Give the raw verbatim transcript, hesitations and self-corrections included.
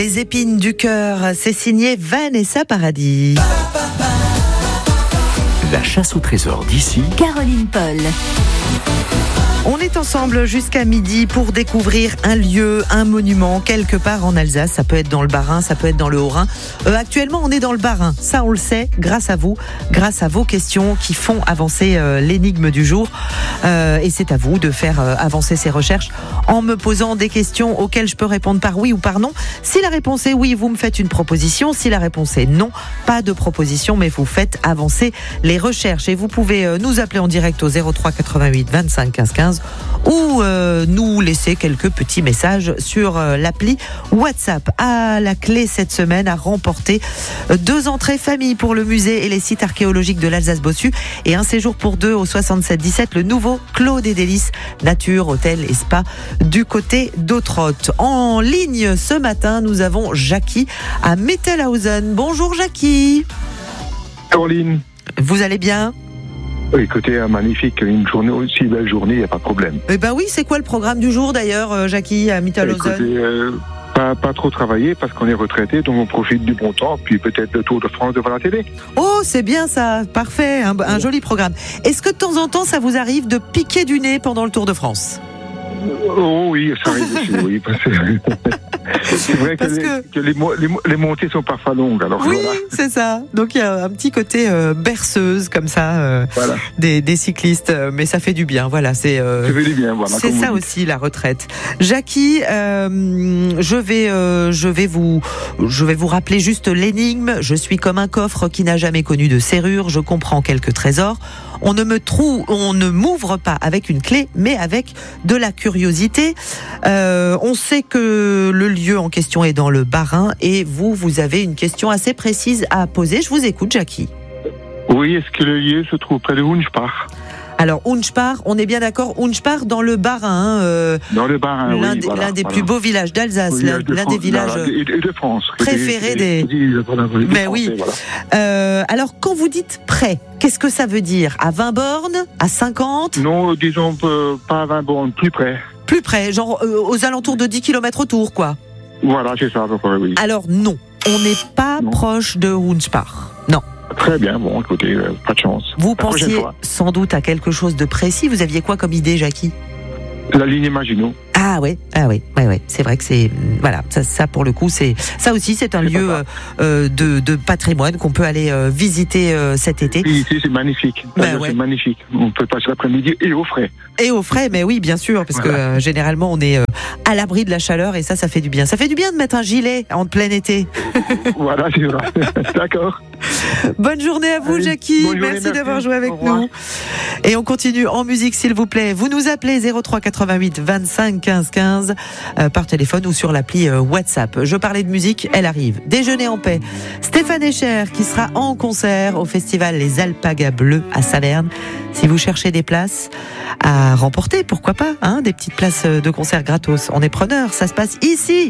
Les épines du cœur, c'est signé Vanessa Paradis. La chasse au trésor d'ici, Caroline Paul. On est ensemble jusqu'à midi pour découvrir un lieu, un monument, quelque part en Alsace. Ça peut être dans le Bas-Rhin, ça peut être dans le Haut-Rhin. Euh, actuellement, on est dans le Bas-Rhin. Ça, on le sait, grâce à vous, grâce à vos questions qui font avancer euh, l'énigme du jour. Euh, et c'est à vous de faire euh, avancer ces recherches en me posant des questions auxquelles je peux répondre par oui ou par non. Si la réponse est oui, vous me faites une proposition. Si la réponse est non, pas de proposition, mais vous faites avancer les recherches. Et vous pouvez euh, nous appeler en direct au zéro trois quatre-vingt-huit vingt-cinq quinze quinze ou euh, nous laisser quelques petits messages sur euh, l'appli WhatsApp. À la clé cette semaine, à remporter euh, deux entrées famille pour le musée et les sites archéologiques de l'Alsace-Bossu et un séjour pour deux au soixante-sept dix-sept, le nouveau Clos des Délices, nature, hôtel et spa du côté d'Autrotte. En ligne ce matin, nous avons Jackie à Mettelhausen. Bonjour Jackie. Caroline. Vous allez bien ? Écoutez, magnifique, une journée aussi belle journée, il n'y a pas de problème. Eh ben oui, c'est quoi le programme du jour d'ailleurs, Jackie, à Mettelhausen ? Écoutez, euh, pas, pas trop travailler parce qu'on est retraité, donc on profite du bon temps, puis peut-être le Tour de France devant la télé. Oh, c'est bien ça, parfait, un, un joli programme. Est-ce que de temps en temps, ça vous arrive de piquer du nez pendant le Tour de France ? Oh oui, ça arrive aussi, oui. Parce que c'est vrai que, les, que... que les, les, les montées sont parfois longues. Alors oui, voilà. C'est ça. Donc il y a un petit côté euh, berceuse comme ça euh, voilà. des, des cyclistes, mais ça fait du bien. Voilà, c'est euh, ça fait du bien, voilà, c'est ça aussi la retraite. Jackie, euh, je vais euh, je vais vous je vais vous rappeler juste l'énigme. Je suis comme un coffre qui n'a jamais connu de serrure. Je comprends quelques trésors. On ne me trouve, on ne m'ouvre pas avec une clé, mais avec de la curiosité. Euh, on sait que le lieu en question est dans le Bas-Rhin et vous, vous avez une question assez précise à poser. Je vous écoute, Jackie. Oui, est-ce que le lieu se trouve près de Unspach ? Alors, Unspach, on est bien d'accord, Unspach dans le Bas-Rhin. Euh, dans le Bas-Rhin, l'un oui. des, voilà, l'un des voilà. plus beaux villages d'Alsace, oui, l'un, de l'un France, des villages là, et de France, préférés des... des... Voilà, de Mais Français, oui. Voilà. Euh, alors, quand vous dites près, qu'est-ce que ça veut dire ? À vingt bornes ? À cinquante ? Non, disons euh, pas à vingt bornes, plus près. Plus près, genre euh, aux alentours de dix kilomètres autour, quoi. Voilà, c'est ça, à peu près, oui. Alors non, on n'est pas non. proche de Unspach. Non. Très bien, bon, écoutez, euh, pas de chance. Vous la pensiez sans doute à quelque chose de précis. Vous aviez quoi comme idée, Jackie ? La ligne Maginot. Ah ouais, ah ouais, ouais, ouais. C'est vrai que c'est voilà, ça, ça pour le coup, c'est ça aussi, c'est un c'est lieu euh, de, de patrimoine qu'on peut aller euh, visiter euh, cet été. Oui, ici, c'est magnifique. Ben ouais. C'est magnifique. On peut passer l'après-midi et au frais. Et au frais, mais oui, bien sûr, parce voilà. que euh, généralement on est euh, à l'abri de la chaleur et ça, ça fait du bien. Ça fait du bien de mettre un gilet en plein été. Voilà, c'est vrai. D'accord. Bonne journée à vous, Allez, Jackie. Journée, merci, merci d'avoir joué avec nous. Et on continue en musique, s'il vous plaît. Vous nous appelez zéro trois quatre-vingt-huit vingt-cinq quinze quinze euh, par téléphone ou sur l'appli euh, WhatsApp. Je parlais de musique, elle arrive. Déjeuner en paix. Stéphane Echer qui sera en concert au festival Les Alpagas Bleues à Saverne. Si vous cherchez des places à remporter, pourquoi pas, hein, des petites places de concert gratos. On est preneurs. Ça se passe ici.